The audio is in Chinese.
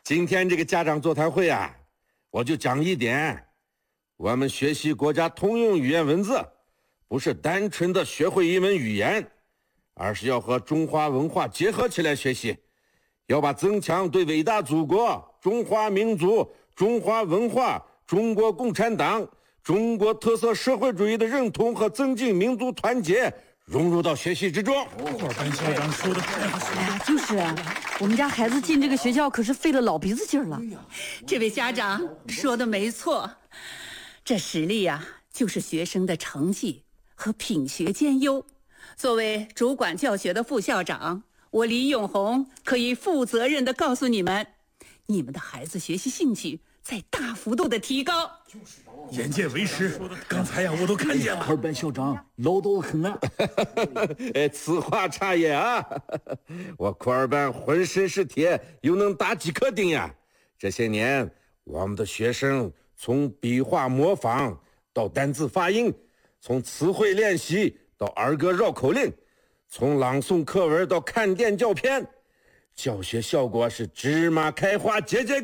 今天这个家长座谈会啊，我就讲一点，我们学习国家通用语言文字，不是单纯的学会一门语言，而是要和中华文化结合起来学习，要把增强对伟大祖国、中华民族、中华文化、中国共产党、中国特色社会主义的认同和增进民族团结融入到学习之中。 班校长说的太好了。 哎呀，就是啊，我们家孩子进这个学校可是费了老鼻子劲儿了。 这位家长说的没错，这实力啊，就是学生的成绩和品学兼优。作为主管教学的副校长，我李永红可以负责任地告诉你们，你们的孩子学习兴趣在大幅度的提高。 眼见为实，刚才呀我都看见了。 二班校长唠叨得很啊。 此话差也啊！我库尔班浑身是铁，又能打几颗钉呀？这些年，我们的学生从笔画模仿到单字发音，从词汇练习到儿歌绕口令，从朗诵课文到看电教片，教学效果是芝麻开花节节